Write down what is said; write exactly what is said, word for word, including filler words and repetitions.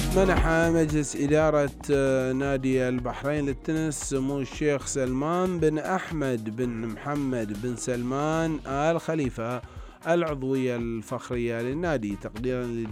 منح مجلس إدارة نادي البحرين للتنس سمو الشيخ سلمان بن أحمد بن محمد بن سلمان آل خليفة العضوية الفخرية للنادي تقديرا